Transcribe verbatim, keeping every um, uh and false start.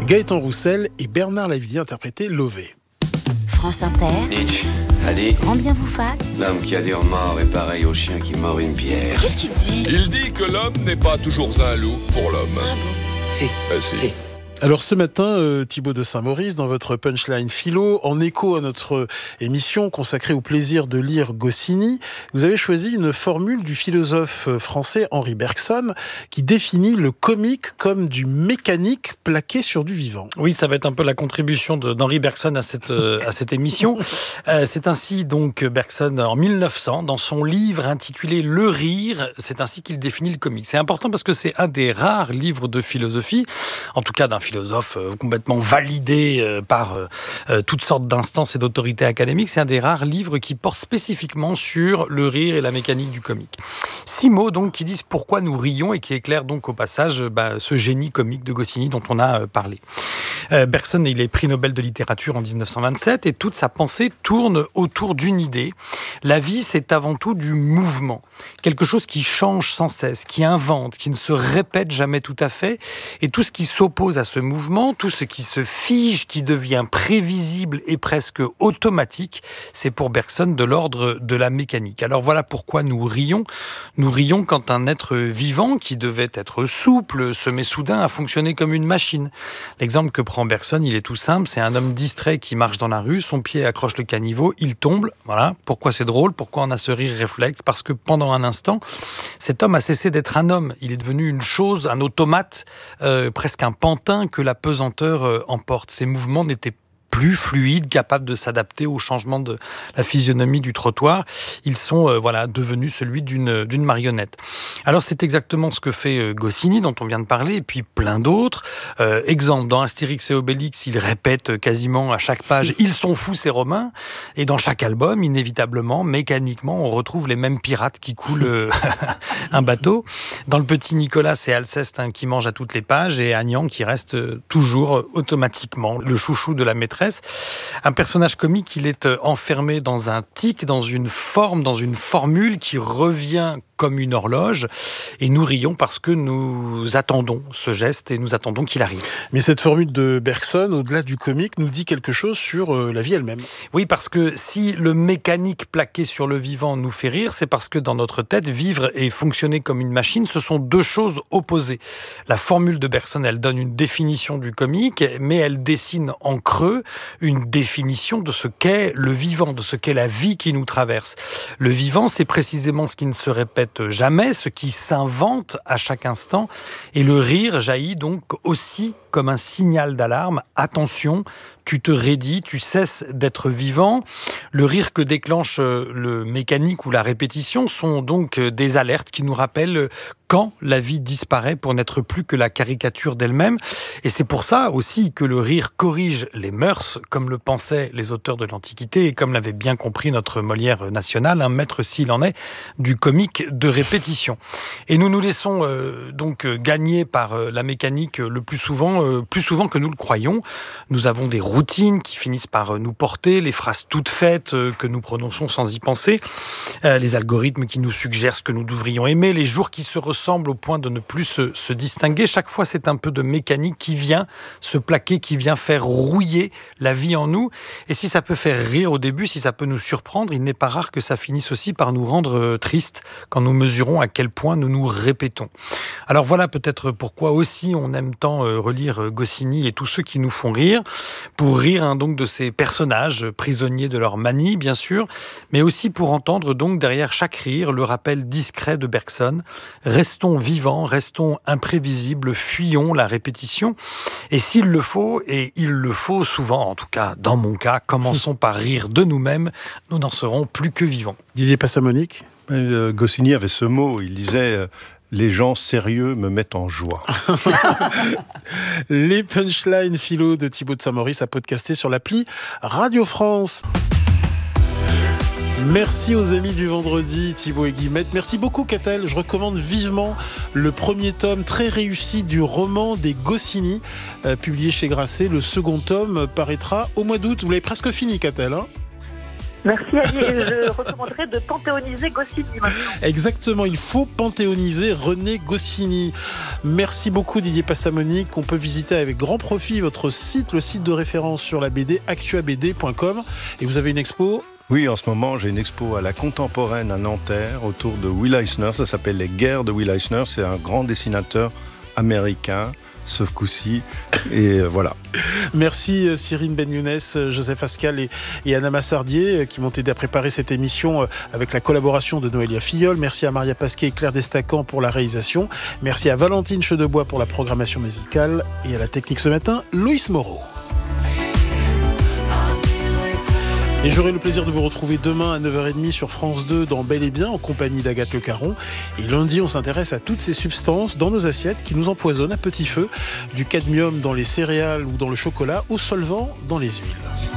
Gaëtan Roussel et Bernard Lavilliers interprétaient Lové. France Inter. Nietzsche, allez. Grand bien vous fasse. L'homme qui a dire mort est pareil au chien qui mord une pierre. Qu'est-ce qu'il dit ? Il dit que l'homme n'est pas toujours un loup pour l'homme. Ah bon ? Si, Euh, si. si. Alors ce matin, euh, Thibaut de Saint-Maurice, dans votre punchline philo, en écho à notre émission consacrée au plaisir de lire Goscinny, vous avez choisi une formule du philosophe français Henri Bergson qui définit le comique comme du mécanique plaqué sur du vivant. Oui, ça va être un peu la contribution de, d'Henri Bergson à cette, euh, à cette émission. Euh, c'est ainsi donc Bergson, en mille neuf cents, dans son livre intitulé « Le rire », c'est ainsi qu'il définit le comique. C'est important parce que c'est un des rares livres de philosophie, en tout cas d'un philosophe euh, complètement validé euh, par euh, euh, toutes sortes d'instances et d'autorités académiques. C'est un des rares livres qui porte spécifiquement sur le rire et la mécanique du comique. Six mots donc qui disent pourquoi nous rions et qui éclairent donc au passage euh, bah, ce génie comique de Goscinny dont on a euh, parlé. Euh, Bergson, il est prix Nobel de littérature en dix-neuf cent vingt-sept et toute sa pensée tourne autour d'une idée. La vie, c'est avant tout du mouvement. Quelque chose qui change sans cesse, qui invente, qui ne se répète jamais tout à fait. Et tout ce qui s'oppose à ce mouvement, tout ce qui se fige, qui devient prévisible et presque automatique, c'est pour Bergson de l'ordre de la mécanique. Alors voilà pourquoi nous rions. Nous rions quand un être vivant, qui devait être souple, se met soudain à fonctionner comme une machine. L'exemple que prend Bergson, il est tout simple, c'est un homme distrait qui marche dans la rue, son pied accroche le caniveau, il tombe. Voilà. Pourquoi c'est drôle ? Pourquoi on a ce rire réflexe ? Parce que pendant un instant, cet homme a cessé d'être un homme. Il est devenu une chose, un automate, euh, presque un pantin que la pesanteur euh, emporte. Ses mouvements n'étaient plus fluides, capables de s'adapter au changement de la physionomie du trottoir. Ils sont euh, voilà, devenus celui d'une, d'une marionnette. Alors c'est exactement ce que fait euh, Goscinny, dont on vient de parler, et puis plein d'autres. Euh, exemple, dans Astérix et Obélix, il répète quasiment à chaque page « Ils sont fous ces Romains », et dans chaque album, inévitablement, mécaniquement, on retrouve les mêmes pirates qui coulent euh, un bateau. Dans Le Petit Nicolas, c'est Alceste hein, qui mange à toutes les pages, et Agnan qui reste euh, toujours euh, automatiquement le chouchou de la maîtresse. Un personnage comique, il est enfermé dans un tic, dans une forme, dans une formule qui revient comme une horloge. Et nous rions parce que nous attendons ce geste et nous attendons qu'il arrive. Mais cette formule de Bergson, au-delà du comique, nous dit quelque chose sur euh, la vie elle-même. Oui, parce que si le mécanique plaqué sur le vivant nous fait rire, c'est parce que dans notre tête, vivre et fonctionner comme une machine, ce sont deux choses opposées. La formule de Bergson, elle donne une définition du comique, mais elle dessine en creux une définition de ce qu'est le vivant, de ce qu'est la vie qui nous traverse. Le vivant, c'est précisément ce qui ne se répète jamais, ce qui s'invente à chaque instant. Et le rire jaillit donc aussi comme un signal d'alarme. Attention, tu te raidis, tu cesses d'être vivant. Le rire que déclenche le mécanique ou la répétition sont donc des alertes qui nous rappellent quand la vie disparaît pour n'être plus que la caricature d'elle-même. Et c'est pour ça aussi que le rire corrige les mœurs, comme le pensaient les auteurs de l'Antiquité et comme l'avait bien compris notre Molière national, un maître s'il en est, du comique de répétition. Et nous nous laissons euh, donc gagner par euh, la mécanique le plus souvent, euh, plus souvent que nous le croyons. Nous avons des routines qui finissent par nous porter, les phrases toutes faites euh, que nous prononçons sans y penser, euh, les algorithmes qui nous suggèrent ce que nous devrions aimer, les jours qui se ressemblent au point de ne plus se, se distinguer. Chaque fois, c'est un peu de mécanique qui vient se plaquer, qui vient faire rouiller la vie en nous. Et si ça peut faire rire au début, si ça peut nous surprendre, il n'est pas rare que ça finisse aussi par nous rendre euh, tristes quand nous mesurons à quel point nous nous répétons. Alors voilà peut-être pourquoi aussi on aime tant euh, relire euh, Goscinny et tous ceux qui nous font rire, pour rire hein, donc de ces personnages prisonniers de leur manie, bien sûr, mais aussi pour entendre donc derrière chaque rire le rappel discret de Bergson. Restons vivants, restons imprévisibles, fuyons la répétition. Et s'il le faut, et il le faut souvent, en tout cas dans mon cas, commençons par rire de nous-mêmes, nous n'en serons plus que vivants. Didier Passamonique ? euh, Goscinny avait ce mot, il disait euh, « Les gens sérieux me mettent en joie ». Les punchlines philo de Thibaut de Saint-Maurice à podcaster sur l'appli Radio France. Merci aux amis du vendredi, Thibaut et Guillemette. Merci beaucoup, Catel. Je recommande vivement le premier tome très réussi du roman des Goscinny, euh, publié chez Grasset. Le second tome paraîtra au mois d'août. Vous l'avez presque fini, Catel, hein ? Merci Ali, je recommanderais de panthéoniser Goscinny maintenant. Exactement, il faut panthéoniser René Goscinny. Merci beaucoup Didier Passamonique. On peut visiter avec grand profit votre site, le site de référence sur la B D, actua b d point com. Et vous avez une expo ? Oui, en ce moment, j'ai une expo à la Contemporaine à Nanterre autour de Will Eisner. Ça s'appelle Les Guerres de Will Eisner. C'est un grand dessinateur américain, ce coup-ci. Et voilà. Merci Cyrine Ben-Younes, Joseph Ascal et, et Anna Massardier qui m'ont aidé à préparer cette émission avec la collaboration de Noélia Filleul. Merci à Maria Pasquet et Claire Destacan pour la réalisation. Merci à Valentine Chedebois pour la programmation musicale et à la technique ce matin, Loïs Moreau. Et j'aurai le plaisir de vous retrouver demain à neuf heures trente sur France deux dans Bel et Bien en compagnie d'Agathe Le Caron. Et lundi, on s'intéresse à toutes ces substances dans nos assiettes qui nous empoisonnent à petit feu, du cadmium dans les céréales ou dans le chocolat, au solvant dans les huiles.